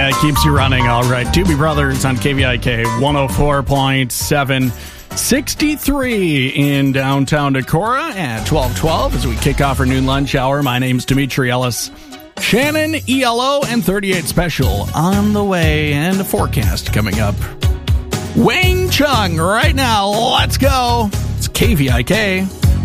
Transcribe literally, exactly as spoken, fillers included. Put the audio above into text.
Yeah, it keeps you running. All right. Doobie Brothers on K V I K one oh four point seven. sixty-three in downtown Decorah at twelve twelve as we kick off our noon lunch hour. My name's Dimitri Ellis. Shannon, E L O, and thirty-eight Special on the way, and a forecast coming up. Wang Chung right now. Let's go. It's K V I K.